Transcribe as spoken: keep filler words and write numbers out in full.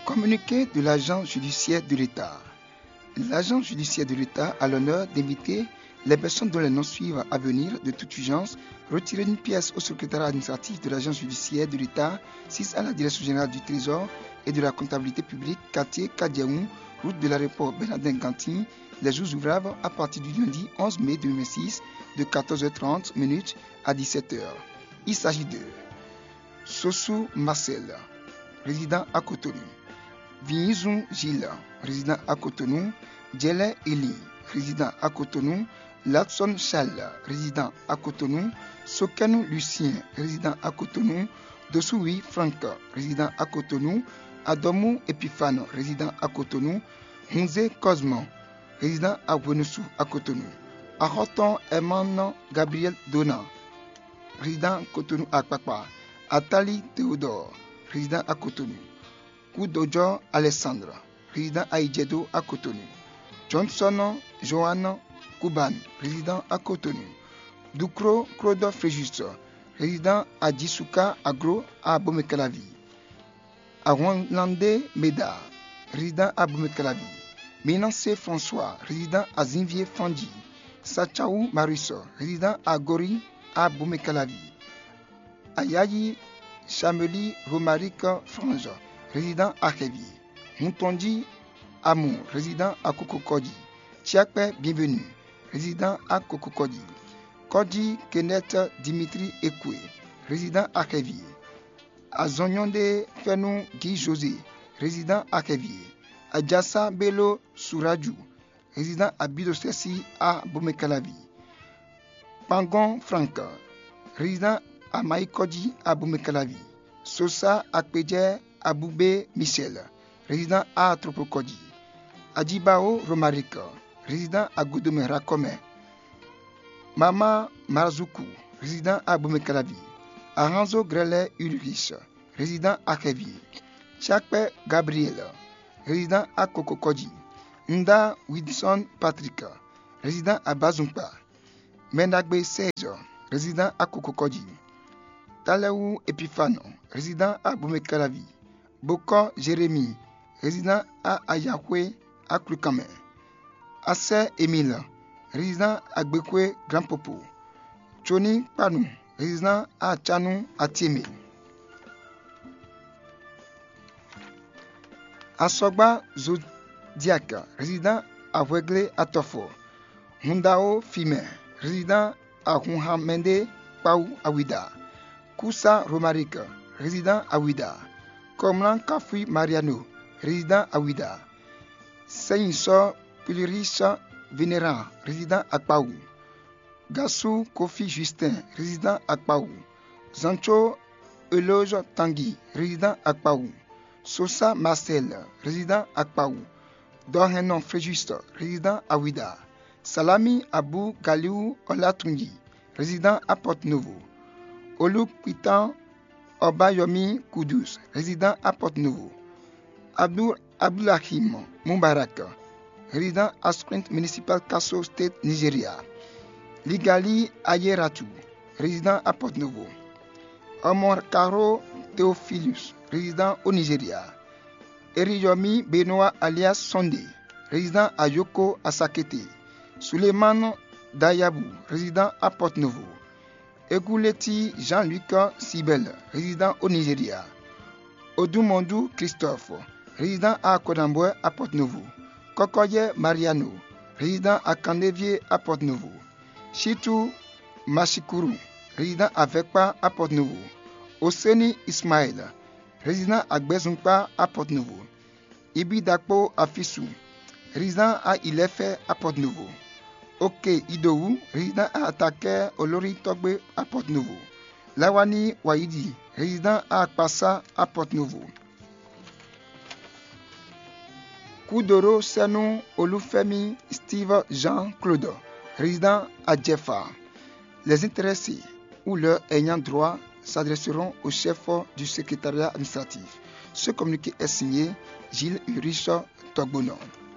Communiqué de l'agent judiciaire de l'État. L'agent judiciaire de l'État a l'honneur d'inviter les personnes dont les noms suivent à venir de toute urgence retirer une pièce au secrétariat administratif de l'agence judiciaire de l'État, six à la direction générale du Trésor et de la comptabilité publique, quartier Kadiaou, route de l'aéroport Bernardin-Gantigny, les jours ouvrables à partir du lundi onze mai deux mille six de quatorze heures trente à dix-sept heures. Il s'agit de Sossou Marcel, résident à Cotonou. Vignizou Gilles, résident à Cotonou. Djelé Eli, résident à Cotonou. Latson Charles, résident à Cotonou. Sokenou Lucien, résident à Cotonou. Dosoui Franck, résident à Cotonou. Adomou Epifano, résident à Cotonou. Hunze Cosmo, résident à Buenossou, à Cotonou. Ahoton Eman Gabriel Dona, résident Cotonou à Kpakpa. Atali Théodore, résident à Cotonou. Koudojo Alessandre, résident à Idjedo à Cotonou. Johnson Johan Kouban, résident à Cotonou. Doukro Claude Fréjus, résident à Djisuka Agro à Bomekalavi. Arwandé Meda, résident à Bomekalavi. Minancé François, résident à Zinvier Fandi. Sachaou Marius, résident à Gori à Bomekalavi. Ayayi Chameli Romaric Frange, résident à Kévi. Moutondi Amou, résident à Kokokodi. Tchakpe Bienvenue, résident à Kokokodi. Kodi Kenneth Dimitri Ekwe, résident à Kévi. Azonyonde Fenou Guy José, résident à Kévi. Adjassa Bello Sourajou, résident à Bidosessi à Bomekalavi. Pangon Franck, résident à Maïkodi à Bomekalavi. Sosa Akpedje Aboubé Michel, résident à Tropokodi. Adjibao Romaric, résident à Goudome Rakome. Mama Marzoukou, résident à Bomekalavi. Aranzo Grele Ulrich, résident à Kevi. Tchakpe Gabriel, résident à Kokokodi. Nda Wilson Patrick, résident à Bazumpa. Mendagbe Serge, résident à Kokokodi. Taleou Epifano, résident à Bomekalavi. Boko Jérémy, résident à Ayahwe à Klukame. Asse Emile, résident à Gbekwe Grand Popo. Choni Panou, résident à Tchanou à Tiémé. Asogba Zodiac, résident à Wegle à Tofo. Hundao Fime, résident à Hunhamende Paou Awida. Koussa Romaric, résident à Ouida. Komlan Kafoui Mariano, résident à Ouida. Seinso Pulirich Vénérant, résident à Paou. Gassou Kofi Justin, résident à Paou. Zancho Eloge Tanguy, résident à Paou. Sosa Marcel, résident à Paou. Dohenon Fréjus, résident à Ouida. Salami Abou Galiou Olatungi, résident à Porte-Nouveau. Olouk Pitan Obayomi Koudous, résident à Porte-Nouveau. Abdou Abdoulahim Moubarak, résident à Sprint Municipal Kasso State, Nigeria. Ligali Ayeratou, résident à Porte-Nouveau. Omar Karo Theophilus, résident au Nigeria. Eriyomi Benoît alias Sondé, résident à Yoko Asakete. Suleiman Dayabou, résident à Porte-Nouveau. Egouleti Jean-Luc Sibel, résident au Nigeria. Odoumondou Christophe, résident à Kodamboué à Porte-Nouveau. Kokoye Mariano, résident à Kandevier à Porte-Nouveau. Chitou Machikourou, résident à Vekpa à Porte-Nouveau. Oseni Ismaël, résident à Gbezumpa à Porte-Nouveau. Ibi Dakpo Afissou, résident à Ilefe à Porte-Nouveau. Ok Idou, résident à Atake Olori Togbe à Porte-Nouveau. Lawani Waidi, résident à Akpassa à Porte-Nouveau. Koudoro Senou Olufemi Steve Jean-Claude, résident à Djefa. Les intéressés ou leurs ayants droit s'adresseront au chef du secrétariat administratif. Ce communiqué est signé Gilles Ulrich Togbonon.